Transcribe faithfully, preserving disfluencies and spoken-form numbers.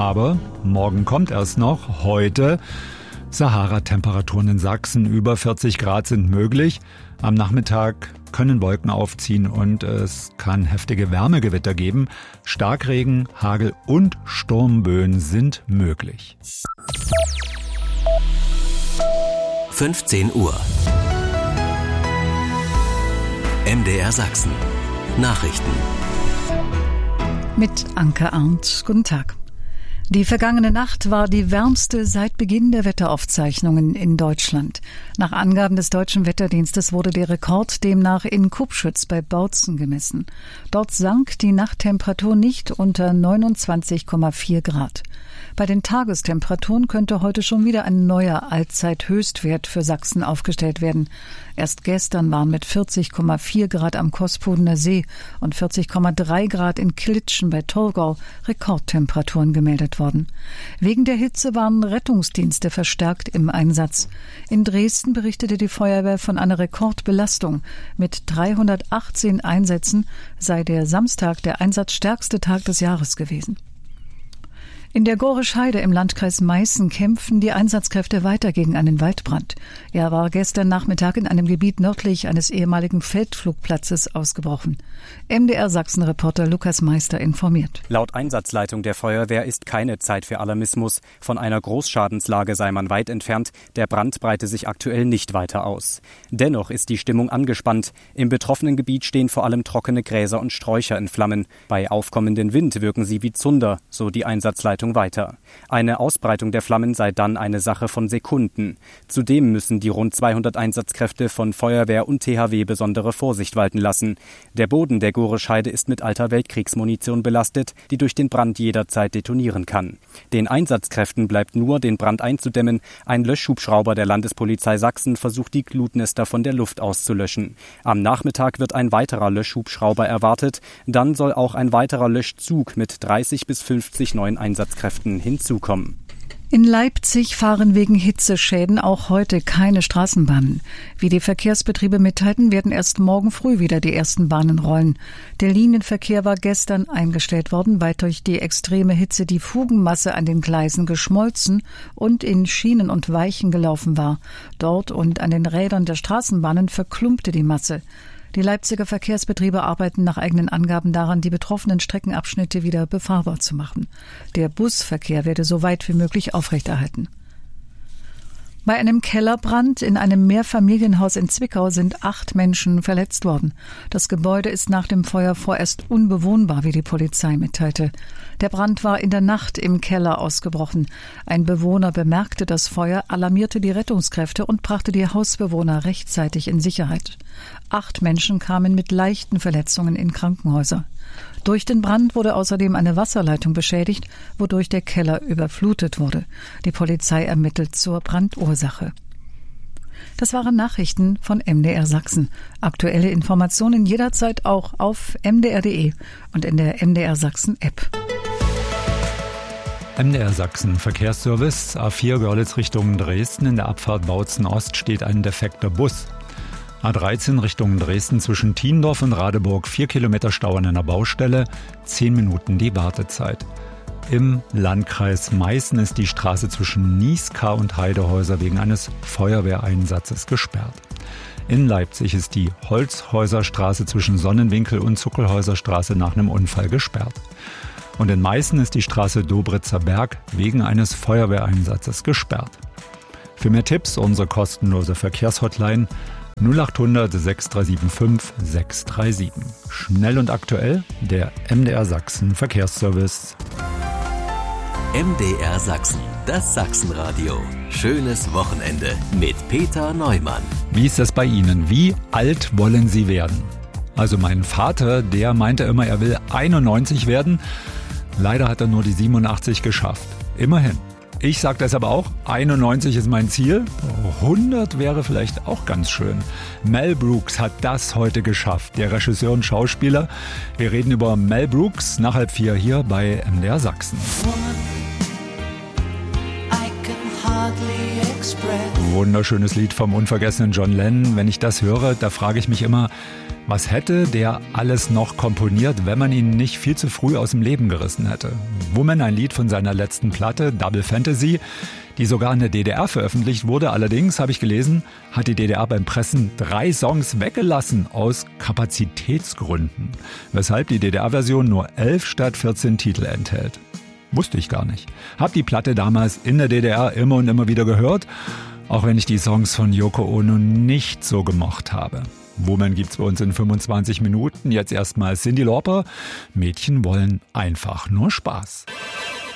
Aber morgen kommt erst noch, heute. Sahara-Temperaturen in Sachsen, über vierzig Grad sind möglich. Am Nachmittag können Wolken aufziehen und es kann heftige Wärmegewitter geben. Starkregen, Hagel und Sturmböen sind möglich. fünfzehn Uhr. M D R Sachsen. Nachrichten. Mit Anke Arndt. Guten Tag. Die vergangene Nacht war die wärmste seit Beginn der Wetteraufzeichnungen in Deutschland. Nach Angaben des Deutschen Wetterdienstes wurde der Rekord demnach in Kupschütz bei Bautzen gemessen. Dort sank die Nachttemperatur nicht unter neunundzwanzig Komma vier Grad. Bei den Tagestemperaturen könnte heute schon wieder ein neuer Allzeithöchstwert für Sachsen aufgestellt werden. Erst gestern waren mit vierzig Komma vier Grad am Kospudener See und vierzig Komma drei Grad in Klitschen bei Torgau Rekordtemperaturen gemeldet worden. Wegen der Hitze waren Rettungsdienste verstärkt im Einsatz. In Dresden berichtete die Feuerwehr von einer Rekordbelastung. Mit dreihundertachtzehn Einsätzen sei der Samstag der einsatzstärkste Tag des Jahres gewesen. In der Gorisch-Heide im Landkreis Meißen kämpfen die Einsatzkräfte weiter gegen einen Waldbrand. Er war gestern Nachmittag in einem Gebiet nördlich eines ehemaligen Feldflugplatzes ausgebrochen. M D R Sachsen-Reporter Lukas Meister informiert. Laut Einsatzleitung der Feuerwehr ist keine Zeit für Alarmismus. Von einer Großschadenslage sei man weit entfernt. Der Brand breite sich aktuell nicht weiter aus. Dennoch ist die Stimmung angespannt. Im betroffenen Gebiet stehen vor allem trockene Gräser und Sträucher in Flammen. Bei aufkommendem Wind wirken sie wie Zunder, so die Einsatzleitung weiter. Eine Ausbreitung der Flammen sei dann eine Sache von Sekunden. Zudem müssen die rund zweihundert Einsatzkräfte von Feuerwehr und T H W besondere Vorsicht walten lassen. Der Boden der Gorisch-Heide ist mit alter Weltkriegsmunition belastet, die durch den Brand jederzeit detonieren kann. Den Einsatzkräften bleibt nur, den Brand einzudämmen. Ein Löschhubschrauber der Landespolizei Sachsen versucht, die Glutnester von der Luft auszulöschen. Am Nachmittag wird ein weiterer Löschhubschrauber erwartet. Dann soll auch ein weiterer Löschzug mit dreißig bis fünfzig neuen Einsatzkräften Kräften hinzukommen. In Leipzig fahren wegen Hitzeschäden auch heute keine Straßenbahnen. Wie die Verkehrsbetriebe mitteilten, werden erst morgen früh wieder die ersten Bahnen rollen. Der Linienverkehr war gestern eingestellt worden, weil durch die extreme Hitze die Fugenmasse an den Gleisen geschmolzen und in Schienen und Weichen gelaufen war. Dort und an den Rädern der Straßenbahnen verklumpte die Masse. Die Leipziger Verkehrsbetriebe arbeiten nach eigenen Angaben daran, die betroffenen Streckenabschnitte wieder befahrbar zu machen. Der Busverkehr werde so weit wie möglich aufrechterhalten. Bei einem Kellerbrand in einem Mehrfamilienhaus in Zwickau sind acht Menschen verletzt worden. Das Gebäude ist nach dem Feuer vorerst unbewohnbar, wie die Polizei mitteilte. Der Brand war in der Nacht im Keller ausgebrochen. Ein Bewohner bemerkte das Feuer, alarmierte die Rettungskräfte und brachte die Hausbewohner rechtzeitig in Sicherheit. Acht Menschen kamen mit leichten Verletzungen in Krankenhäuser. Durch den Brand wurde außerdem eine Wasserleitung beschädigt, wodurch der Keller überflutet wurde. Die Polizei ermittelt zur Brandursache. Das waren Nachrichten von M D R Sachsen. Aktuelle Informationen jederzeit auch auf m d r punkt d e und in der M D R Sachsen App. M D R Sachsen Verkehrsservice, A vier Görlitz Richtung Dresden. In der Abfahrt Bautzen Ost steht ein defekter Bus. A dreizehn Richtung Dresden zwischen Thiendorf und Radeburg, vier Kilometer Stau an einer Baustelle, zehn Minuten die Wartezeit. Im Landkreis Meißen ist die Straße zwischen Nieskar und Heidehäuser wegen eines Feuerwehreinsatzes gesperrt. In Leipzig ist die Holzhäuserstraße zwischen Sonnenwinkel und Zuckelhäuserstraße nach einem Unfall gesperrt. Und in Meißen ist die Straße Dobritzer Berg wegen eines Feuerwehreinsatzes gesperrt. Für mehr Tipps unsere kostenlose Verkehrshotline null acht hundert sechs drei sieben fünf sechs drei sieben. Schnell und aktuell, der M D R Sachsen Verkehrsservice. M D R Sachsen, das Sachsenradio. Schönes Wochenende mit Peter Neumann. Wie ist das bei Ihnen? Wie alt wollen Sie werden? Also mein Vater, der meinte immer, er will einundneunzig werden. Leider hat er nur die siebenundachtzig geschafft. Immerhin. Ich sage deshalb auch, einundneunzig ist mein Ziel. hundert wäre vielleicht auch ganz schön. Mel Brooks hat das heute geschafft, der Regisseur und Schauspieler. Wir reden über Mel Brooks nach halb vier hier bei M D R Sachsen. Wunderschönes Lied vom unvergessenen John Lennon. Wenn ich das höre, da frage ich mich immer, Was hätte der alles noch komponiert, wenn man ihn nicht viel zu früh aus dem Leben gerissen hätte? Woman, ein Lied von seiner letzten Platte, Double Fantasy, die sogar in der D D R veröffentlicht wurde. Allerdings, habe ich gelesen, hat die D D R beim Pressen drei Songs weggelassen aus Kapazitätsgründen, weshalb die D D R-Version nur elf statt vierzehn Titel enthält. Wusste ich gar nicht. Hab die Platte damals in der D D R immer und immer wieder gehört, auch wenn ich die Songs von Yoko Ono nicht so gemocht habe. Woman gibt's bei uns in fünfundzwanzig Minuten. Jetzt erstmal Cyndi Lauper. Mädchen wollen einfach nur Spaß.